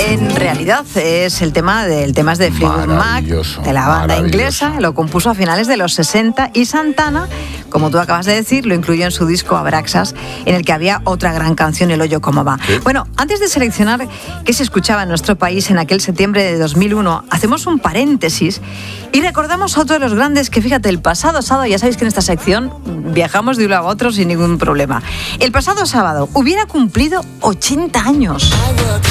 En realidad es el tema es de Fleetwood Mac, de la banda inglesa. Lo compuso a finales de los 60 y Santana, como tú acabas de decir, lo incluyó en su disco Abraxas, en el que había otra gran canción, El hoyo como va. ¿Sí? Bueno, antes de seleccionar qué se escuchaba en nuestro país en aquel septiembre de 2001, hacemos un paréntesis y recordamos a otro de los grandes que, fíjate, el pasado sábado, ya sabéis que en esta sección viajamos de un lado a otro sin ningún problema. El pasado sábado hubiera cumplido 80 años.